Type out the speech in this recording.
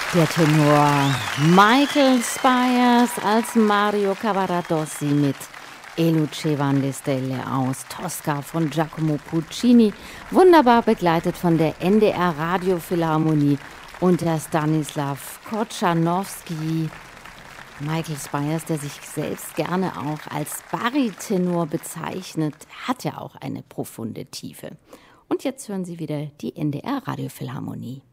Der Tenor Michael Spyers als Mario Cavaradossi mit E luce van le stelle aus Tosca von Giacomo Puccini, wunderbar begleitet von der NDR Radiophilharmonie unter Stanislaw Kochanowski. Michael Spyers, der sich selbst gerne auch als Baritenor bezeichnet, hat ja auch eine profunde Tiefe. Und jetzt hören Sie wieder die NDR Radiophilharmonie.